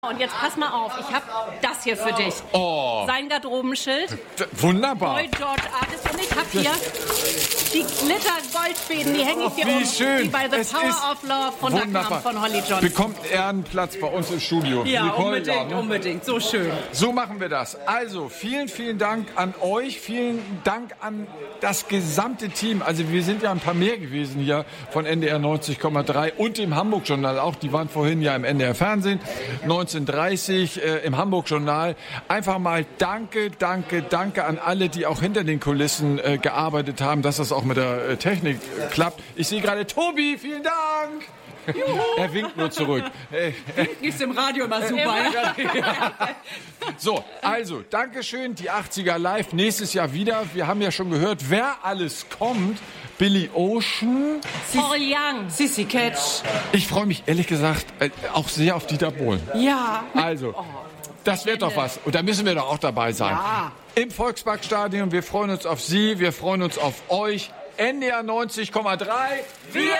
Und jetzt pass mal auf, ich habe das hier für dich. Oh. Sein Garderobenschild. Wunderbar. Boy George Artist. Und ich habe hier die Glitter-Goldfäden, die hänge ich hier wie schön. Die bei The Es Power ist of Love runterkamen von Holly Johnson. Bekommt Ehrenplatz bei uns im Studio. Ja, Nicole, unbedingt. So schön. So machen wir das. Also, vielen, vielen Dank an euch. Vielen Dank an das gesamte Team. Also, wir sind ja ein paar mehr gewesen hier von NDR 90,3 und im Hamburg-Journal auch. Die waren vorhin ja im NDR Fernsehen. 19:30 im Hamburg-Journal. Einfach mal danke an alle, die auch hinter den Kulissen gearbeitet haben, dass das auch mit der Technik klappt. Ich sehe gerade Tobi, vielen Dank. Juhu. Er winkt nur zurück. Ist im Radio immer super. Ja. So, also, Dankeschön, die 80er live, nächstes Jahr wieder. Wir haben ja schon gehört, wer alles kommt. Billy Ocean. Paul Young. Sissy Catch. Ich freue mich, ehrlich gesagt, auch sehr auf Dieter Bohlen. Ja. Also, das wird doch was. Und da müssen wir doch auch dabei sein. Ja. Im Volksparkstadion, wir freuen uns auf Sie, wir freuen uns auf euch. NDR 90,3. Wir